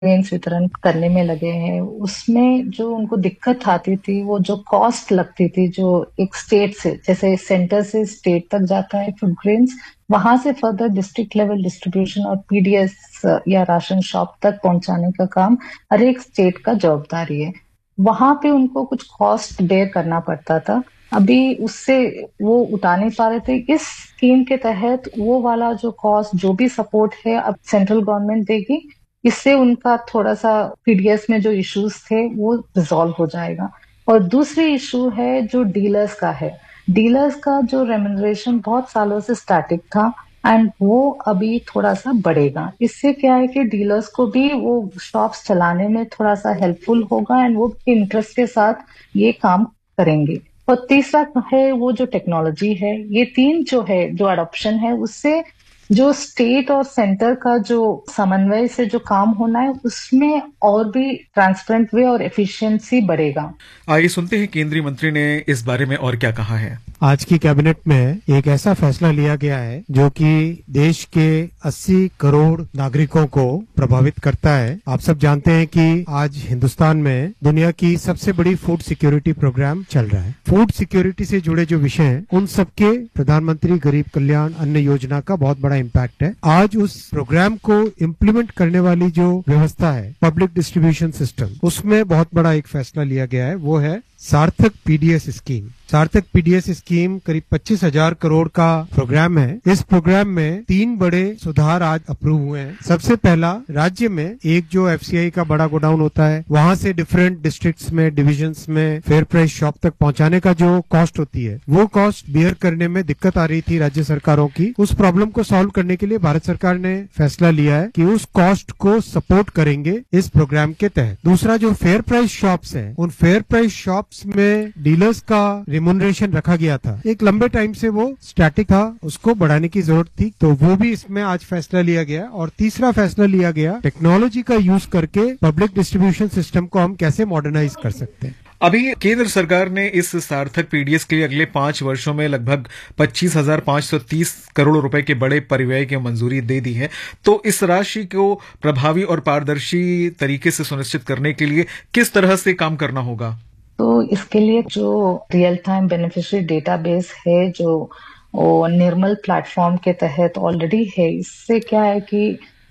Grains वितरण करने में लगे हैं। उसमें जो उनको दिक्कत आती थी, वो जो कॉस्ट लगती थी, जो एक स्टेट से, जैसे सेंटर से स्टेट तक जाता है फूड ग्रेन्स, वहां से फर्दर डिस्ट्रिक्ट लेवल डिस्ट्रीब्यूशन और पीडीएस या राशन शॉप तक पहुंचाने का काम हर एक स्टेट का जवाबदारी है। वहां पे उनको कुछ कॉस्ट बेयर करना पड़ता था। अभी उससे वो उठा नहीं पा रहे थे। इस स्कीम के तहत वो वाला जो कॉस्ट, जो भी सपोर्ट है, अब सेंट्रल गवर्नमेंट देगी। इससे उनका थोड़ा सा पीडीएस में जो इश्यूज थे वो रिजॉल्व हो जाएगा। और दूसरी इशू है जो डीलर्स का है। डीलर्स का जो रेम्यूनरेशन बहुत सालों से स्टैटिक था, एंड वो अभी थोड़ा सा बढ़ेगा। इससे क्या है कि डीलर्स को भी वो शॉप्स चलाने में थोड़ा सा हेल्पफुल होगा, एंड वो इंटरेस्ट के साथ ये काम करेंगे। और तीसरा है वो जो टेक्नोलॉजी है। ये तीन जो है, जो अडॉप्शन है, उससे जो स्टेट और सेंटर का जो समन्वय से जो काम होना है, उसमें और भी ट्रांसपेरेंट वे और एफिशिएंसी बढ़ेगा। आइए सुनते हैं केंद्रीय मंत्री ने इस बारे में और क्या कहा है। आज की कैबिनेट में एक ऐसा फैसला लिया गया है जो कि देश के 80 करोड़ नागरिकों को प्रभावित करता है। आप सब जानते हैं कि आज हिंदुस्तान में दुनिया की सबसे बड़ी फूड सिक्योरिटी प्रोग्राम चल रहा है। फूड सिक्योरिटी से जुड़े जो विषय हैं, उन सबके प्रधानमंत्री गरीब कल्याण अन्न योजना का बहुत बड़ा इम्पैक्ट है। आज उस प्रोग्राम को इम्प्लीमेंट करने वाली जो व्यवस्था है, पब्लिक डिस्ट्रीब्यूशन सिस्टम, उसमें बहुत बड़ा एक फैसला लिया गया है। वो है सार्थक पीडीएस स्कीम। सार्थक पीडीएस स्कीम करीब 25,000 करोड़ का प्रोग्राम है। इस प्रोग्राम में 3 बड़े सुधार आज अप्रूव हुए हैं। सबसे पहला, राज्य में एक जो एफसीआई का बड़ा गोडाउन होता है, वहां से डिफरेंट डिस्ट्रिक्ट्स में, डिविजन्स में फेयर प्राइस शॉप तक पहुंचाने का जो कॉस्ट होती है, वो कॉस्ट बियर करने में दिक्कत आ रही थी राज्य सरकारों की। उस प्रॉब्लम को सॉल्व करने के लिए भारत सरकार ने फैसला लिया है कि उस कॉस्ट को सपोर्ट करेंगे इस प्रोग्राम के तहत। दूसरा, जो फेयर प्राइस शॉप्स हैं, उन फेयर प्राइस शॉप्स में डीलर्स का रिम्यूनरेशन रखा गया था। एक लंबे टाइम से वो स्टैटिक था, उसको बढ़ाने की जरूरत थी, तो वो भी इसमें आज फैसला लिया गया। और तीसरा फैसला लिया गया, टेक्नोलॉजी का यूज करके पब्लिक डिस्ट्रीब्यूशन सिस्टम को हम कैसे मॉडर्नाइज कर सकते हैं। अभी केंद्र सरकार ने इस सार्थक पीडीएस के लिए अगले 5 वर्षों में लगभग 25,530 करोड़ रुपए के बड़े परिव्यय की मंजूरी दे दी है। तो इस राशि को प्रभावी और पारदर्शी तरीके से सुनिश्चित करने के लिए किस तरह से काम करना होगा? तो इसके लिए जो रियल टाइम बेनिफिशियरी डेटाबेस है, जो निर्मल प्लेटफॉर्म के तहत ऑलरेडी है, इससे क्या है कि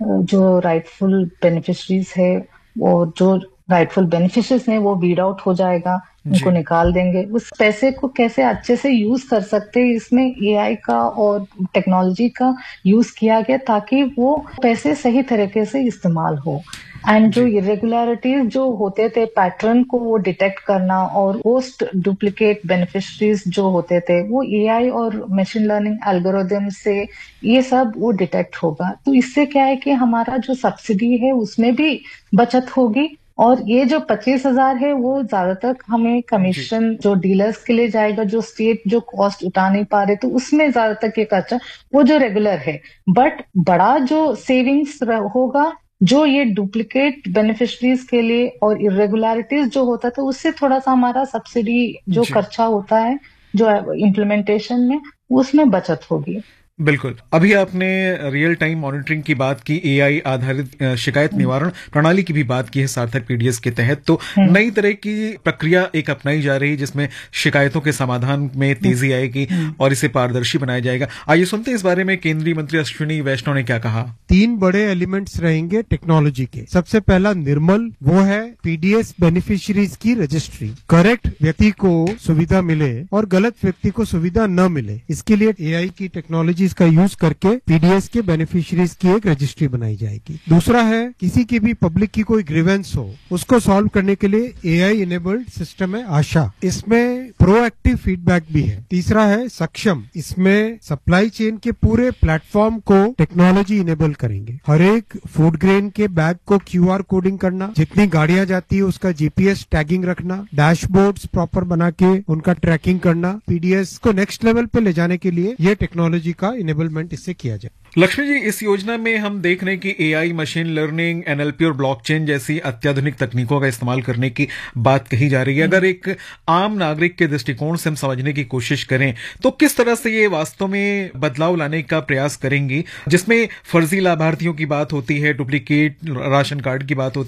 जो राइटफुल बेनिफिशरीज है, और जो राइटफुल बेनिफिशरीज हैं, वो वीड आउट हो जाएगा, उनको निकाल देंगे। उस पैसे को कैसे अच्छे से यूज कर सकते हैं, इसमें एआई का और टेक्नोलॉजी का यूज किया गया, ताकि वो पैसे सही तरीके से इस्तेमाल हो। एंड जो इरेगुलरिटीज जो होते थे, पैटर्न को वो डिटेक्ट करना, और पोस्ट डुप्लीकेट बेनिफिशरीज जो होते थे, वो एआई और मशीन लर्निंग एल्गोरिदम से ये सब वो डिटेक्ट होगा। तो इससे क्या है कि हमारा जो सब्सिडी है उसमें भी बचत होगी, और ये जो 25,000 है वो ज्यादातर हमें कमीशन जो डीलर्स के लिए जाएगा, जो स्टेट जो कॉस्ट उठा नहीं पा रहे, तो उसमें ज्यादातर ये खर्चा वो जो रेगुलर है। बट बड़ा जो सेविंग्स होगा, जो ये डुप्लीकेट बेनिफिशरीज के लिए और इरेगुलरिटीज जो होता था, उससे थोड़ा सा हमारा सब्सिडी जो खर्चा होता है जो इम्प्लीमेंटेशन में, उसमें बचत होगी। बिल्कुल। अभी आपने रियल टाइम मॉनिटरिंग की बात की, एआई आधारित शिकायत निवारण प्रणाली की भी बात की है सार्थक पीडीएस के तहत। तो नई तरह की प्रक्रिया एक अपनाई जा रही है जिसमें शिकायतों के समाधान में तेजी आएगी और इसे पारदर्शी बनाया जाएगा। आइए सुनते हैं इस बारे में केंद्रीय मंत्री अश्विनी वैष्णव ने क्या कहा। 3 बड़े एलिमेंट्स रहेंगे टेक्नोलॉजी के। सबसे पहला निर्मल, वो है पीडीएस बेनिफिशियरीज की रजिस्ट्री। करेक्ट व्यक्ति को सुविधा मिले और गलत व्यक्ति को सुविधा न मिले, इसके लिए एआई की टेक्नोलॉजी का यूज करके पीडीएस के बेनिफिशियरीज की एक रजिस्ट्री बनाई जाएगी। दूसरा है, किसी की भी पब्लिक की कोई ग्रीवेंस हो, उसको सॉल्व करने के लिए एआई इनेबल्ड सिस्टम है आशा, इसमें प्रोएक्टिव फीडबैक भी है। तीसरा है सक्षम, इसमें सप्लाई चेन के पूरे प्लेटफॉर्म को टेक्नोलॉजी इनेबल करेंगे। हर एक फूड ग्रेन के बैग को क्यूआर कोडिंग करना, जितनी गाड़ियां जाती है उसका जीपीएस टैगिंग रखना, डैशबोर्ड्स प्रॉपर बना के उनका ट्रैकिंग करना। पीडीएस को नेक्स्ट लेवल पे ले जाने के लिए ये टेक्नोलॉजी का इनेबलमेंट इससे किया जाए। लक्ष्मी जी, इस योजना में हम देख रहे हैं कि एआई, मशीन लर्निंग, एनएलपी और ब्लॉकचेन जैसी अत्याधुनिक तकनीकों का इस्तेमाल करने की बात कही जा रही है। अगर एक आम नागरिक के दृष्टिकोण से हम समझने की कोशिश करें तो किस तरह से ये वास्तव में बदलाव लाने का प्रयास करेंगी, जिसमें फर्जी लाभार्थियों की बात होती है, डुप्लीकेट राशन कार्ड की बात होती